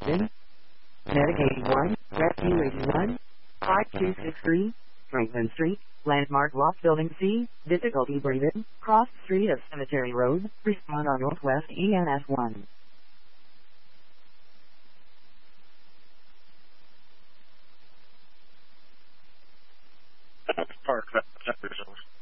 Houston. Medic 81, Rescue 81, 5263, Franklin Street, Landmark Loft Building C, difficulty breathing, cross street of Cemetery Road, respond on Northwest ENS 1. Park, that's